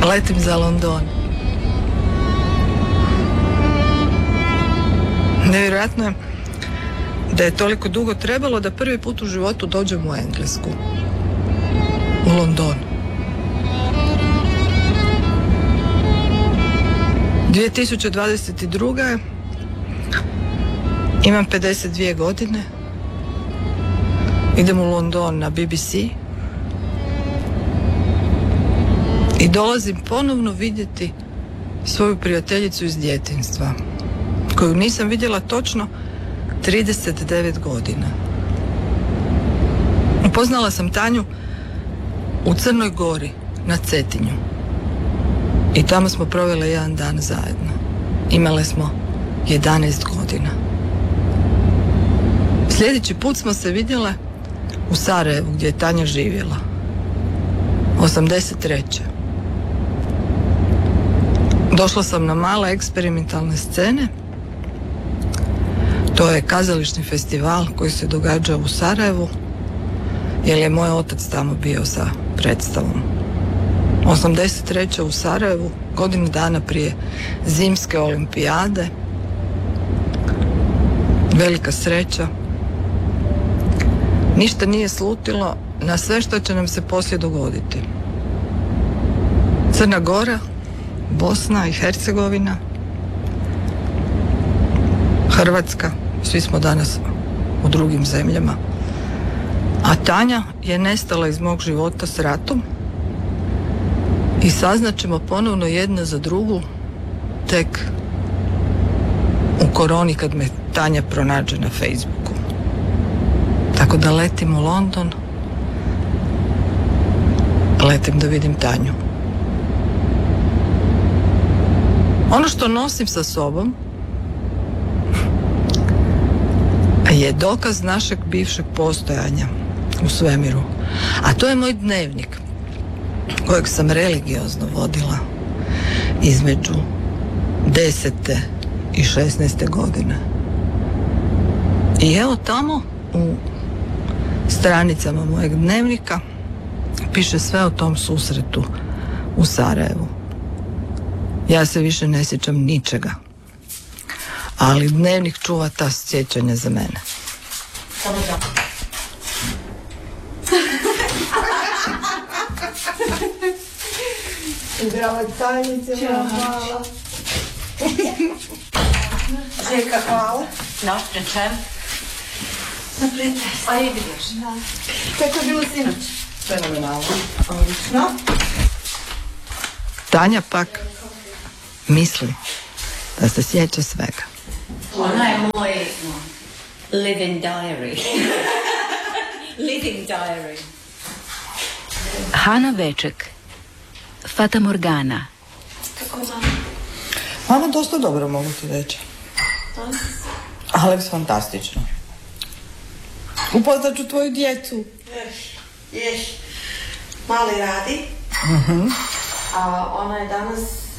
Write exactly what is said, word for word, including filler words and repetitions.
letim za London. Nevjerojatno je da je toliko dugo trebalo da prvi put u životu dođem u Englesku. U London. dvije tisuće dvadeset druga. Imam pedeset dvije godine. Idem u London na B B C. I dolazim ponovno vidjeti svoju prijateljicu iz djetinjstva, koju nisam vidjela točno trideset devet godina. Upoznala sam Tanju u Crnoj Gori, na Cetinju. I tamo smo provele jedan dan zajedno. Imale smo jedanaest godina. Sljedeći put smo se vidjele u Sarajevu, gdje je Tanja živjela. osamdeset treće. Došla sam na male eksperimentalne scene. To je kazališni festival koji se događa u Sarajevu, jer je moj otac tamo bio sa predstavom. osamdeset treće u Sarajevu, godinu dana prije zimske olimpijade. Velika sreća. Ništa nije slutilo na sve što će nam se poslije dogoditi. Crna Gora, Bosna i Hercegovina, Hrvatska, svi smo danas u drugim zemljama. A Tanja je nestala iz mog života s ratom i saznaćemo ponovno jedna za drugu tek u koroni, kad me Tanja pronađe na Facebooku. Tako da letim u London, letim da vidim Tanju. Ono što nosim sa sobom je dokaz našeg bivšeg postojanja u svemiru. A to je moj dnevnik, kojeg sam religiozno vodila između desete i šesnaeste godine. I evo tamo u stranicama mojeg dnevnika piše sve o tom susretu u Sarajevu. Ja se više ne sjećam ničega, ali dnevnik čuva ta sjećanja za mene. Samo da. Zdravo, Tanjice, hvala. Žeka, hvala. No, pričem. Naprijed. A i vidiš. Kako je bilo sinoć? Fenomenalno. Odlično. Tanja pak misli da se sjeća svega. Ona je moj living diary. Living diary. Hana Veček, Fata Morgana. Kako mama? Mama dosta dobro, mogu ti reći. Alex, fantastično. Upoznat ću tvoju djecu. Ješ, ješ. Mali radi. Uh-huh. A ona je danas